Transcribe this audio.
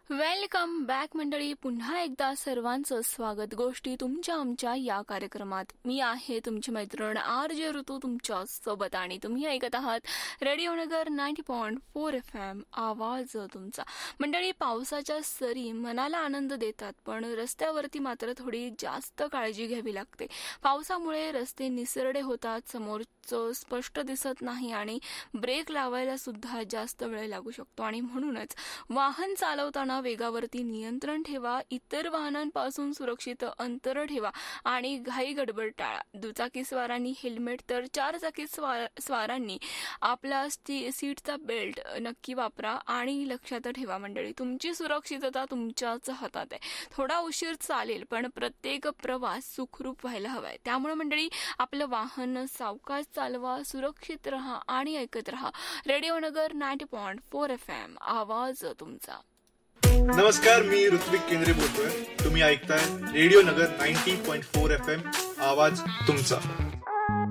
Welcome back मंडळी. पुन्हा एकदा सर्वांचं स्वागत गोष्टी तुमच्या आमच्या या कार्यक्रमात. मी आहे तुमची मैत्रीण RJ ऋतू तुमच्या सोबत आणि तुम्ही ऐकत आहात रेडिओ नगर 90.4 FM आवाज तुमचा. मंडळी, पावसाच्या सरी मनाला आनंद देतात, पण रस्त्यावरती मात्र थोडी जास्त काळजी घ्यावी लागते. पावसामुळे रस्ते निसरडे होतात, समोरचं स्पष्ट दिसत नाही आणि ब्रेक लावायला सुद्धा जास्त वेळ लागू शकतो. आणि म्हणूनच वाहन चालवताना वेगावरती नियंत्रण ठेवा, इतर वाहनांपासून सुरक्षित अंतर ठेवा आणि घाई गडबड टाळा. दुचाकी स्वारांनी हेल्मेट तर चारचाकी स्वारांनी आपला सीटचा बेल्ट नक्की वापरा. आणि लक्षात ठेवा मंडळी, तुमची सुरक्षितता तुमच्याच हातात आहे. थोडा उशीर चालेल, पण प्रत्येक प्रवास सुखरूप व्हायला हवाय. त्यामुळे मंडळी, आपलं वाहन सावकाश चालवा, सुरक्षित राहा आणि ऐकत राहा रेडिओ नगर 90.4 FM आवाज तुमचा. नमस्कार, मी ऋत्विक केंद्रे बोलतोय. तुम्ही ऐकताय रेडिओ नगर 90.4 FM आवाज तुमचा.